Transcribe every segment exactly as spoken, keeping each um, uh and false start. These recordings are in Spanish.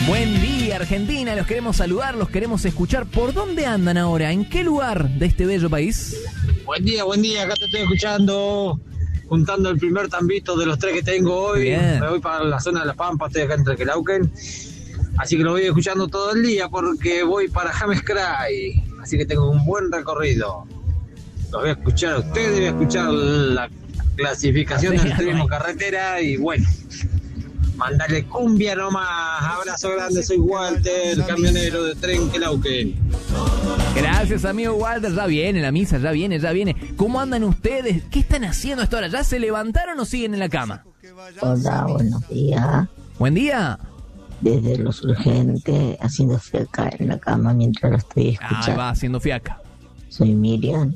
Buen día, Argentina. Los queremos saludar, los queremos escuchar. ¿Por dónde andan ahora? ¿En qué lugar de este bello país? Buen día, buen día. Acá te estoy escuchando, juntando el primer tambito de los tres que tengo hoy. Bien. Me voy para la zona de La Pampa, estoy acá en Trequelauquen. Así que lo voy escuchando todo el día porque voy para James Cray. Así que tengo un buen recorrido. Los voy a escuchar a ustedes, voy a escuchar la clasificación del turismo carretera y bueno, mandale cumbia nomás. Abrazo grande, soy Walter, camionero de Trequelauquen. Gracias, amigo Walter. Ya viene la misa, ya viene, ya viene. ¿Cómo andan ustedes? ¿Qué están haciendo a esta hora? ¿Ya se levantaron o siguen en la cama? Hola, buenos días. Buen día. Desde Los Urgentes, haciendo fiaca en la cama mientras lo estoy escuchando. Ah, va haciendo fiaca. Soy Miriam.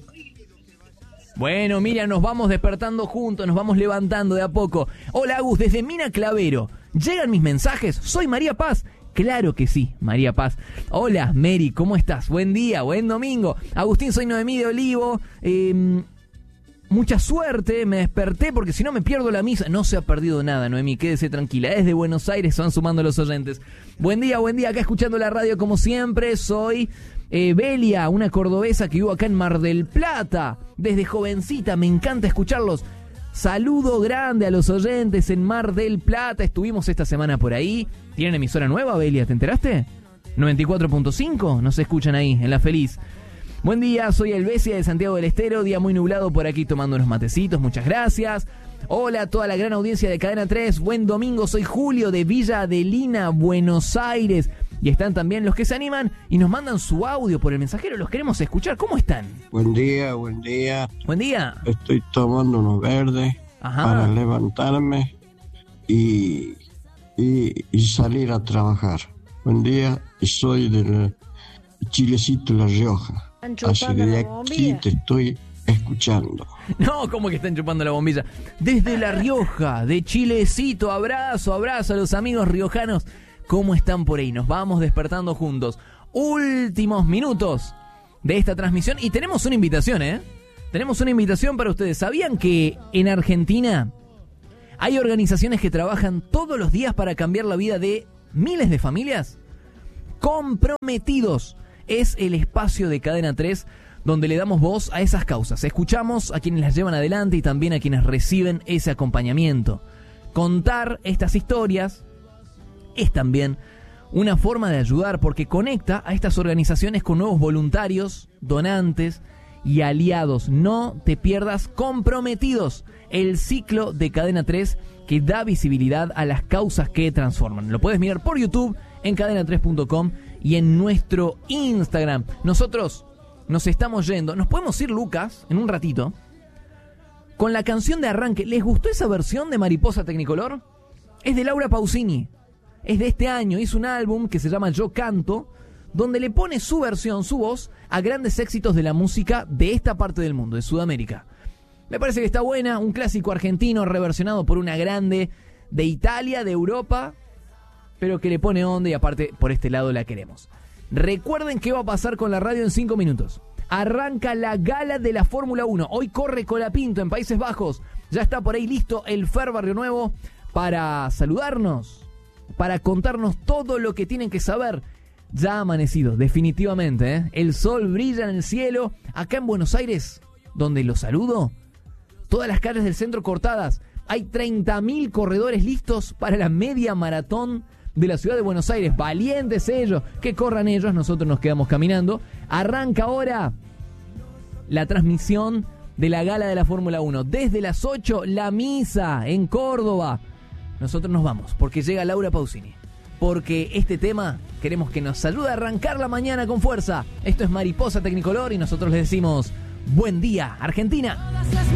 Bueno, Miriam, nos vamos despertando juntos, nos vamos levantando de a poco. Hola, Agus, desde Mina Clavero. ¿Llegan mis mensajes? Soy María Paz. Claro que sí, María Paz. Hola, Mary, ¿cómo estás? Buen día, buen domingo. Agustín, soy Noemí de Olivo. Eh, mucha suerte, me desperté porque si no me pierdo la misa. No se ha perdido nada, Noemí, quédese tranquila. Desde Buenos Aires se van sumando los oyentes. Buen día, buen día, acá escuchando la radio como siempre. Soy eh, Belia, una cordobesa que vivo acá en Mar del Plata. Desde jovencita, me encanta escucharlos. Saludo grande a los oyentes en Mar del Plata. Estuvimos esta semana por ahí. ¿Tienen emisora nueva, Belia? ¿Te enteraste? noventa y cuatro punto cinco. Nos escuchan ahí, en La Feliz. Buen día, soy Elvesia de Santiago del Estero. Día muy nublado por aquí tomando unos matecitos. Muchas gracias. Hola a toda la gran audiencia de Cadena tres. Buen domingo, soy Julio de Villa Adelina, Buenos Aires. Y están también los que se animan y nos mandan su audio por el mensajero. Los queremos escuchar. ¿Cómo están? Buen día, buen día. Buen día. Estoy tomando unos verdes Ajá. para levantarme y, y, y salir a trabajar. Buen día, soy del Chilecito La Rioja. Así que de aquí te estoy escuchando. No, ¿cómo que están chupando la bombilla? Desde La Rioja, de Chilecito, abrazo, abrazo a los amigos riojanos. ¿Cómo están por ahí? Nos vamos despertando juntos. Últimos minutos de esta transmisión y tenemos una invitación, ¿eh? Tenemos una invitación para ustedes. ¿Sabían que en Argentina hay organizaciones que trabajan todos los días para cambiar la vida de miles de familias? Comprometidos es el espacio de Cadena tres donde le damos voz a esas causas. Escuchamos a quienes las llevan adelante y también a quienes reciben ese acompañamiento. Contar estas historias es también una forma de ayudar porque conecta a estas organizaciones con nuevos voluntarios, donantes y aliados. No te pierdas Comprometidos, el ciclo de Cadena tres que da visibilidad a las causas que transforman. Lo puedes mirar por YouTube, en cadena tres punto com y en nuestro Instagram. Nosotros nos estamos yendo. Nos podemos ir, Lucas, en un ratito, con la canción de arranque. ¿Les gustó esa versión de Mariposa Tecnicolor? Es de Laura Pausini. Es de este año, hizo un álbum que se llama Yo Canto, donde le pone su versión, su voz, a grandes éxitos de la música de esta parte del mundo, de Sudamérica. Me parece que está buena, un clásico argentino reversionado por una grande de Italia, de Europa, pero que le pone onda y aparte por este lado la queremos. Recuerden qué va a pasar con la radio en cinco minutos. Arranca la gala de la Fórmula uno. Hoy corre Colapinto en Países Bajos. Ya está por ahí listo el Fer Barrio Nuevo para saludarnos, para contarnos todo lo que tienen que saber. Ya ha amanecido, definitivamente, ¿eh? El sol brilla en el cielo. Acá en Buenos Aires, donde los saludo, todas las calles del centro cortadas. Hay treinta mil corredores listos para la media maratón de la ciudad de Buenos Aires. Valientes ellos, que corran ellos, nosotros nos quedamos caminando. Arranca ahora la transmisión de la gala de la Fórmula uno. Desde las ocho, la misa en Córdoba. Nosotros nos vamos, porque llega Laura Pausini. Porque este tema queremos que nos ayude a arrancar la mañana con fuerza. Esto es Mariposa Tecnicolor y nosotros les decimos buen día, Argentina.